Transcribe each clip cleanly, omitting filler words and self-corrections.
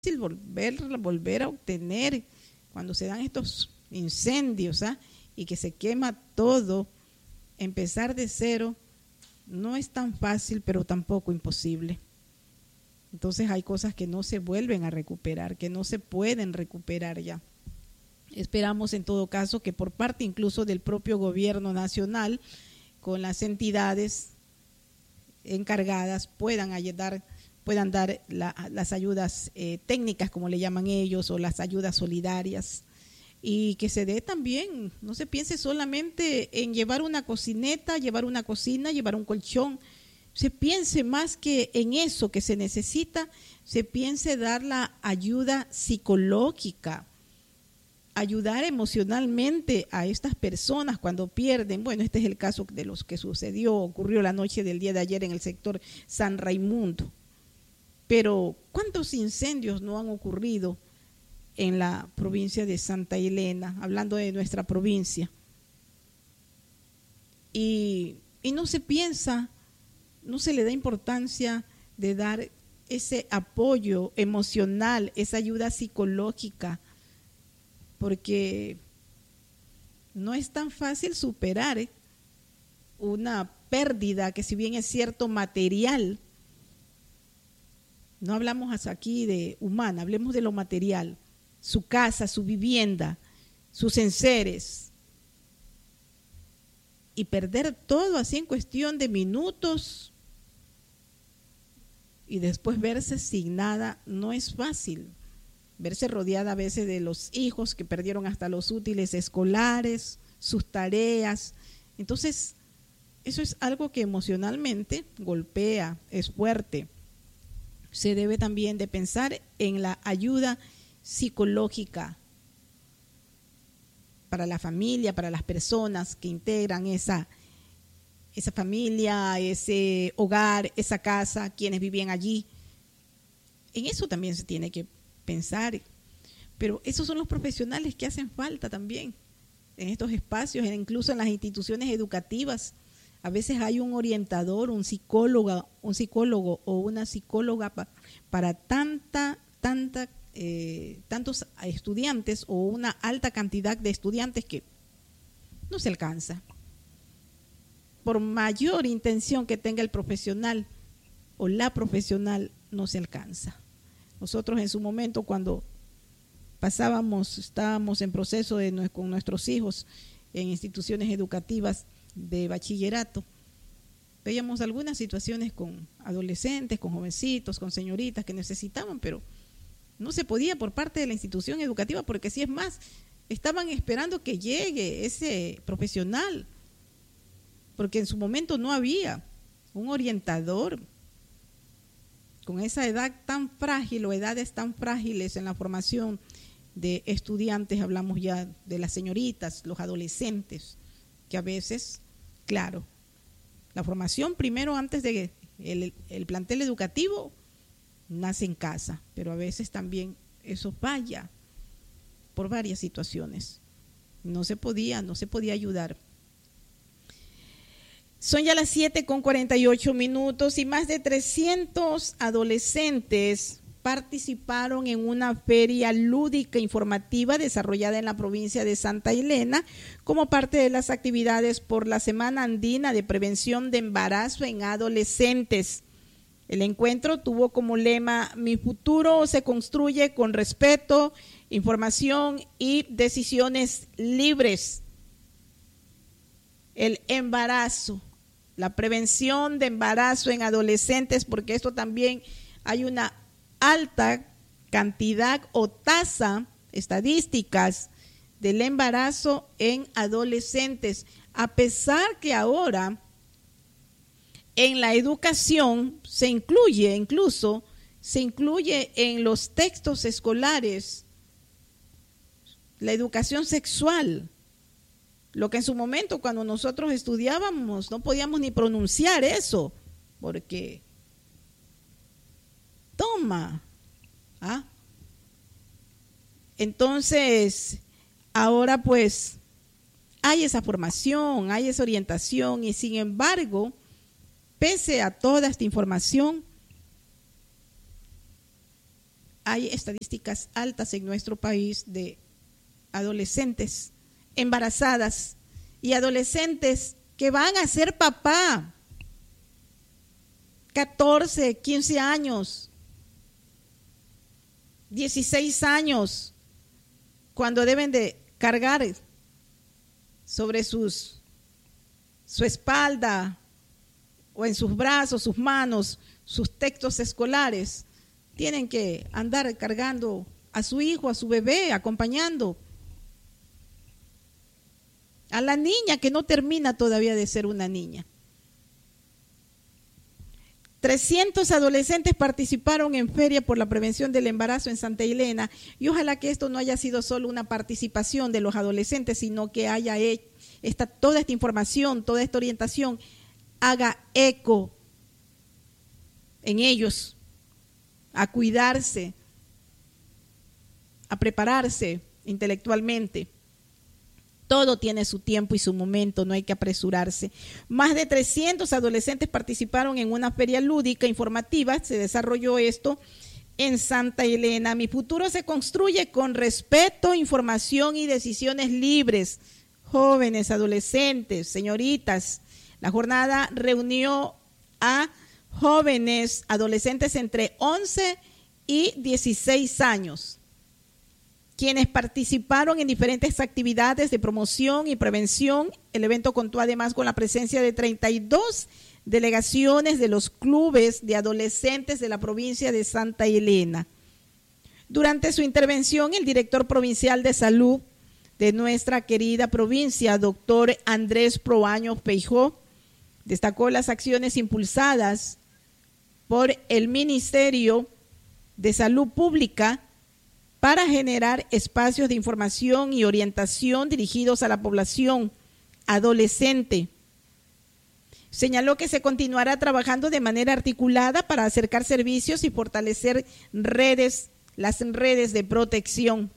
difícil volver a obtener cuando se dan estos incendios, y que se quema todo. Empezar de cero no es tan fácil, pero tampoco imposible. Entonces hay cosas que no se vuelven a recuperar, que no se pueden recuperar ya. Esperamos en todo caso que por parte incluso del propio gobierno nacional, con las entidades encargadas, puedan dar las ayudas técnicas, como le llaman ellos, o las ayudas solidarias. Y que se dé también, no se piense solamente en llevar una cocineta, llevar una cocina, llevar un colchón. Se piense más que en eso que se necesita, se piense dar la ayuda psicológica, ayudar emocionalmente a estas personas cuando pierden. Bueno, este es el caso de los que ocurrió la noche del día de ayer en el sector San Raimundo. Pero ¿cuántos incendios no han ocurrido en la provincia de Santa Elena, hablando de nuestra provincia? Y no se piensa, no se le da importancia de dar ese apoyo emocional, esa ayuda psicológica, porque no es tan fácil superar una pérdida que, si bien es cierto material, no hablamos aquí de humana, hablemos de lo material, su casa, su vivienda, sus enseres, y perder todo así en cuestión de minutos y después verse sin nada no es fácil. Verse rodeada a veces de los hijos que perdieron hasta los útiles escolares, sus tareas. Entonces, eso es algo que emocionalmente golpea, es fuerte. Se debe también de pensar en la ayuda psicológica para la familia, para las personas que integran esa familia, ese hogar, esa casa, quienes vivían allí. En eso también se tiene que pensar, pero esos son los profesionales que hacen falta también en estos espacios, incluso en las instituciones educativas. A veces hay un orientador, un psicólogo o una psicóloga para tantos estudiantes, o una alta cantidad de estudiantes, que no se alcanza. Por mayor intención que tenga el profesional o la profesional, no se alcanza. Nosotros en su momento, cuando estábamos en proceso con nuestros hijos en instituciones educativas de bachillerato, veíamos algunas situaciones con adolescentes, con jovencitos, con señoritas que necesitaban, pero no se podía por parte de la institución educativa, porque si es más, estaban esperando que llegue ese profesional, porque en su momento no había un orientador con esa edad tan frágil o edades tan frágiles en la formación de estudiantes. Hablamos ya de las señoritas, los adolescentes, que a veces, claro, la formación primero, antes de el plantel educativo, nace en casa, pero a veces también eso falla por varias situaciones. No se podía ayudar. Son ya las 7:48 y más de 300 adolescentes participaron en una feria lúdica informativa desarrollada en la provincia de Santa Elena como parte de las actividades por la Semana Andina de Prevención de Embarazo en Adolescentes. El encuentro tuvo como lema: mi futuro se construye con respeto, información y decisiones libres. El embarazo, la prevención de embarazo en adolescentes, porque esto también hay una alta cantidad o tasa, estadísticas del embarazo en adolescentes, a pesar que ahora en la educación se incluye en los textos escolares la educación sexual, lo que en su momento, cuando nosotros estudiábamos, no podíamos ni pronunciar eso, porque entonces ahora pues hay esa formación, hay esa orientación, y sin embargo, pese a toda esta información, hay estadísticas altas en nuestro país de adolescentes embarazadas y adolescentes que van a ser papá, 14, 15 años, 16 años, cuando deben de cargar sobre su espalda o en sus brazos, sus manos, sus textos escolares. Tienen que andar cargando a su hijo, a su bebé, acompañando a la niña que no termina todavía de ser una niña. 300 adolescentes participaron en Feria por la Prevención del Embarazo en Santa Elena, y ojalá que esto no haya sido solo una participación de los adolescentes, sino que haya toda esta información, toda esta orientación haga eco en ellos, a cuidarse, a prepararse intelectualmente. Todo tiene su tiempo y su momento, no hay que apresurarse. Más de 300 adolescentes participaron en una feria lúdica informativa, se desarrolló esto en Santa Elena. Mi futuro se construye con respeto, información y decisiones libres. Jóvenes, adolescentes, señoritas, la jornada reunió a jóvenes, adolescentes entre 11 y 16 años, quienes participaron en diferentes actividades de promoción y prevención. El evento contó además con la presencia de 32 delegaciones de los clubes de adolescentes de la provincia de Santa Elena. Durante su intervención, el director provincial de salud de nuestra querida provincia, doctor Andrés Proaño Feijó, destacó las acciones impulsadas por el Ministerio de Salud Pública para generar espacios de información y orientación dirigidos a la población adolescente. Señaló que se continuará trabajando de manera articulada para acercar servicios y fortalecer las redes de protección.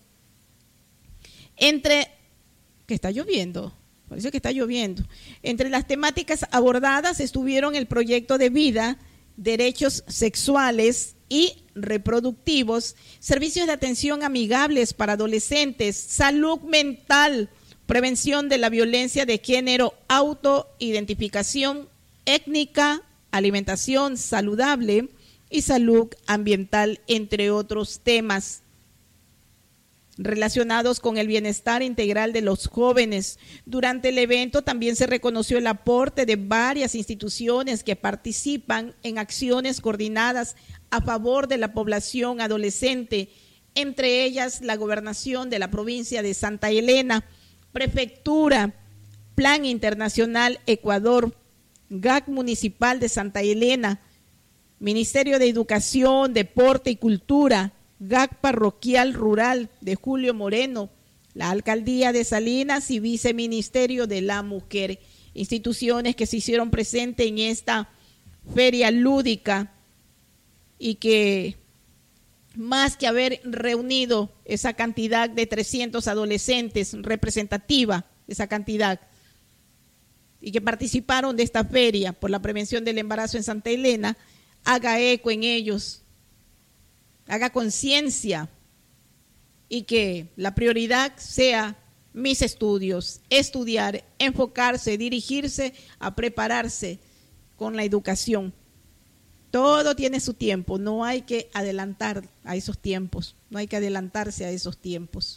Que está lloviendo, parece que está lloviendo. Entre las temáticas abordadas estuvieron el proyecto de vida, derechos sexuales y reproductivos, servicios de atención amigables para adolescentes, salud mental, prevención de la violencia de género, autoidentificación étnica, alimentación saludable y salud ambiental, entre otros temas relacionados con el bienestar integral de los jóvenes. Durante el evento también se reconoció el aporte de varias instituciones que participan en acciones coordinadas a favor de la población adolescente, entre ellas la Gobernación de la provincia de Santa Elena, Prefectura, Plan Internacional Ecuador, GAC Municipal de Santa Elena, Ministerio de Educación, Deporte y Cultura, GAC Parroquial Rural de Julio Moreno, la Alcaldía de Salinas y Viceministerio de la Mujer, instituciones que se hicieron presentes en esta feria lúdica, y que más que haber reunido esa cantidad de 300 adolescentes, representativa esa cantidad, y que participaron de esta feria por la prevención del embarazo en Santa Elena, haga eco en ellos, haga conciencia, y que la prioridad sea mis estudios, estudiar, enfocarse, dirigirse a prepararse con la educación. Todo tiene su tiempo, no hay que adelantar a esos tiempos, no hay que adelantarse a esos tiempos.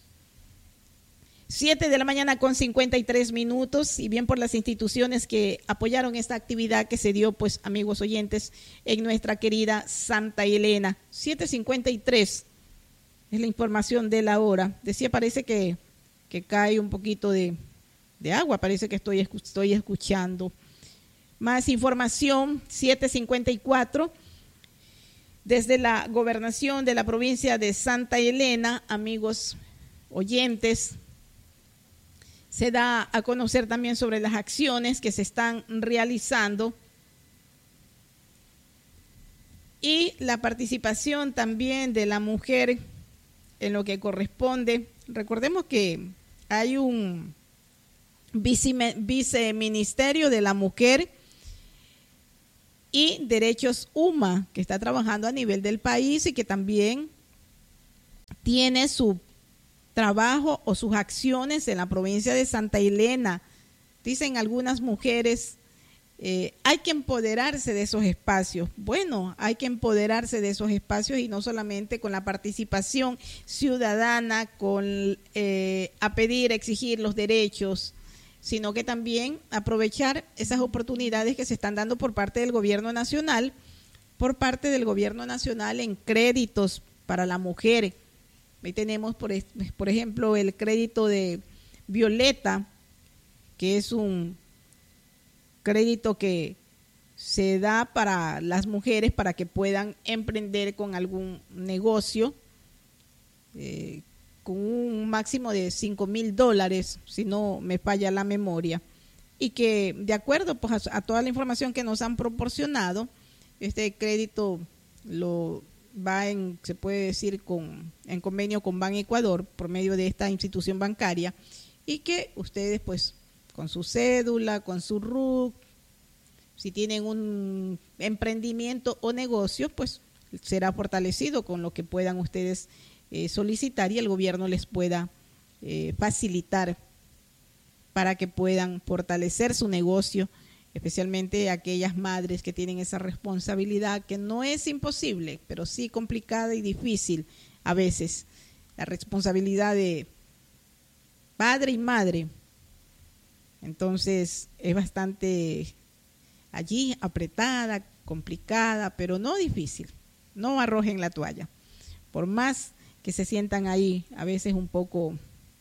7 de la mañana con 53 minutos, y bien por las instituciones que apoyaron esta actividad que se dio, pues, amigos oyentes, en nuestra querida Santa Elena. 7:53 es la información de la hora. Decía, parece que cae un poquito de agua, parece que estoy escuchando. Más información, 7:54, desde la gobernación de la provincia de Santa Elena, amigos oyentes, se da a conocer también sobre las acciones que se están realizando y la participación también de la mujer en lo que corresponde. Recordemos que hay un viceministerio de la mujer y derechos UMA que está trabajando a nivel del país y que también tiene su trabajo o sus acciones en la provincia de Santa Elena. Dicen algunas mujeres, hay que empoderarse de esos espacios. Bueno, hay que empoderarse de esos espacios y no solamente con la participación ciudadana, con a pedir, exigir los derechos, sino que también aprovechar esas oportunidades que se están dando por parte del gobierno nacional, en créditos para la mujer. Ahí tenemos, por ejemplo, el crédito de Violeta, que es un crédito que se da para las mujeres para que puedan emprender con algún negocio, con un máximo de $5,000, si no me falla la memoria, y que de acuerdo pues a toda la información que nos han proporcionado, este crédito lo va se puede decir en convenio con Ban Ecuador por medio de esta institución bancaria, y que ustedes pues con su cédula, con su RUC, si tienen un emprendimiento o negocio, pues será fortalecido con lo que puedan ustedes solicitar y el gobierno les pueda facilitar para que puedan fortalecer su negocio, especialmente aquellas madres que tienen esa responsabilidad que no es imposible, pero sí complicada y difícil a veces, la responsabilidad de padre y madre. Entonces es bastante allí apretada, complicada, pero no difícil. No arrojen la toalla. Por más que se sientan ahí, a veces un poco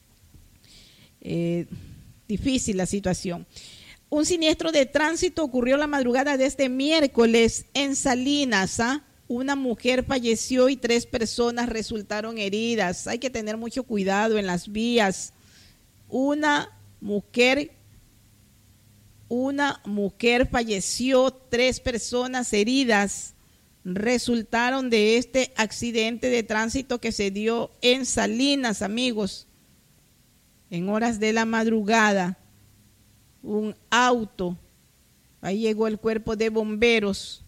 difícil la situación. Un siniestro de tránsito ocurrió la madrugada de este miércoles en Salinas. Una mujer falleció y 3 personas resultaron heridas. Hay que tener mucho cuidado en las vías. Una mujer falleció, 3 personas heridas resultaron de este accidente de tránsito que se dio en Salinas, amigos, en horas de la madrugada. Un auto, ahí llegó el cuerpo de bomberos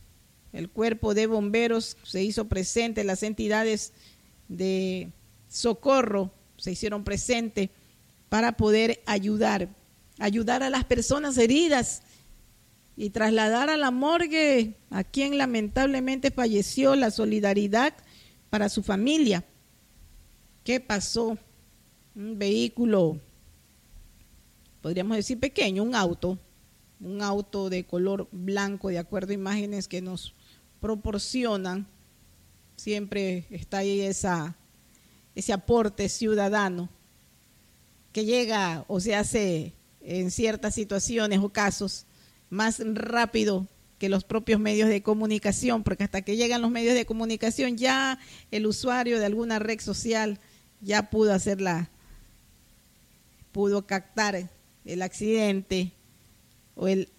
se hizo presente, las entidades de socorro se hicieron presentes para poder ayudar a las personas heridas y trasladar a la morgue a quien lamentablemente falleció. La solidaridad para su familia. ¿Qué pasó? Un vehículo, podríamos decir pequeño, un auto de color blanco, de acuerdo a imágenes que nos proporcionan. Siempre está ahí ese aporte ciudadano que llega o se hace en ciertas situaciones o casos más rápido que los propios medios de comunicación, porque hasta que llegan los medios de comunicación ya el usuario de alguna red social ya pudo captar el accidente o el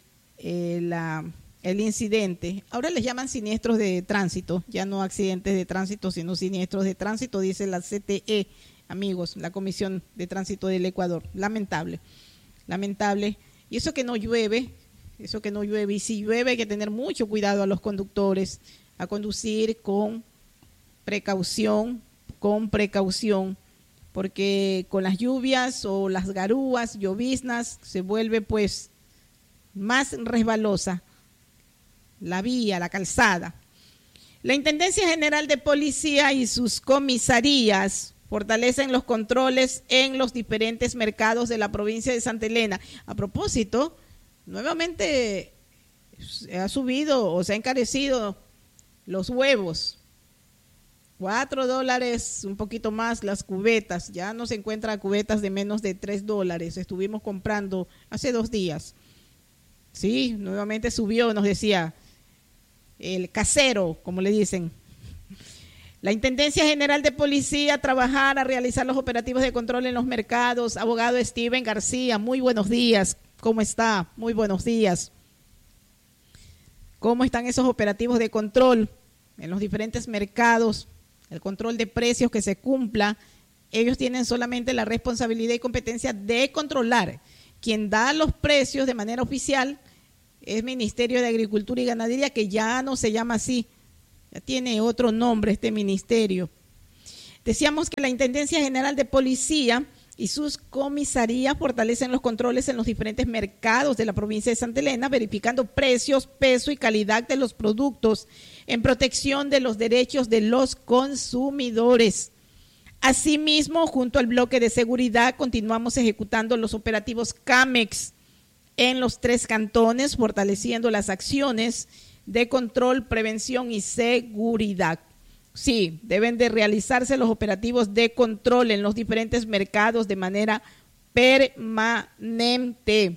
incidente. Ahora les llaman siniestros de tránsito, ya no accidentes de tránsito, sino siniestros de tránsito, dice la CTE, amigos, la Comisión de Tránsito del Ecuador. Lamentable. Y eso que no llueve, y si llueve hay que tener mucho cuidado a los conductores, a conducir con precaución, porque con las lluvias o las garúas, lloviznas, se vuelve pues más resbalosa la vía, la calzada. La Intendencia General de Policía y sus comisarías fortalecen los controles en los diferentes mercados de la provincia de Santa Elena. A propósito, nuevamente ha subido o se ha encarecido los huevos. $4, un poquito más las cubetas. Ya no se encuentran cubetas de menos de $3. Estuvimos comprando hace 2 días. Sí, nuevamente subió, nos decía el casero, como le dicen. La Intendencia General de Policía a realizar los operativos de control en los mercados. Abogado Steven García, muy buenos días. ¿Cómo está? Muy buenos días. ¿Cómo están esos operativos de control en los diferentes mercados? El control de precios que se cumpla. Ellos tienen solamente la responsabilidad y competencia de controlar. Quien da los precios de manera oficial es Ministerio de Agricultura y Ganadería, que ya no se llama así. Ya tiene otro nombre este ministerio. Decíamos que la Intendencia General de Policía y sus comisarías fortalecen los controles en los diferentes mercados de la provincia de Santa Elena, verificando precios, peso y calidad de los productos en protección de los derechos de los consumidores. Asimismo, junto al bloque de seguridad, continuamos ejecutando los operativos CAMEX en los 3 cantones, fortaleciendo las acciones de control, prevención y seguridad. Sí, deben de realizarse los operativos de control en los diferentes mercados de manera permanente,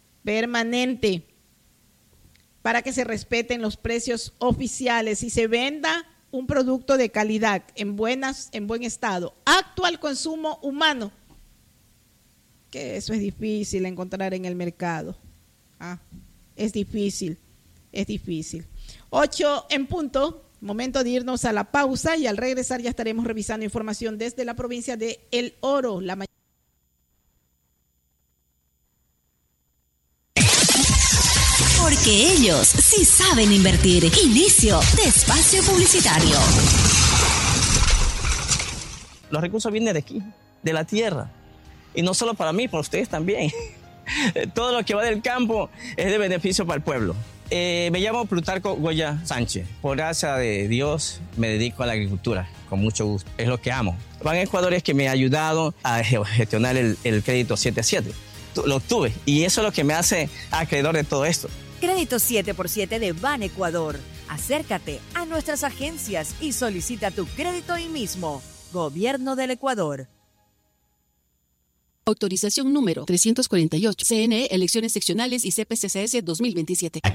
para que se respeten los precios oficiales y se venda un producto de calidad en buen estado, apto al consumo humano, que eso es difícil encontrar en el mercado. Es difícil. 8 en punto. Momento de irnos a la pausa y al regresar ya estaremos revisando información desde la provincia de El Oro. Porque ellos sí saben invertir. Inicio de espacio publicitario. Los recursos vienen de aquí, de la tierra. Y no solo para mí, para ustedes también. Todo lo que va del campo es de beneficio para el pueblo. Me llamo Plutarco Goya Sánchez. Por gracia de Dios me dedico a la agricultura, con mucho gusto. Es lo que amo. Ban Ecuador es que me ha ayudado a gestionar el crédito 7-7. Lo obtuve y eso es lo que me hace acreedor de todo esto. Crédito 7x7 de Ban Ecuador. Acércate a nuestras agencias y solicita tu crédito hoy mismo. Gobierno del Ecuador. Autorización número 348. CNE, Elecciones Seccionales y CPCCS 2027.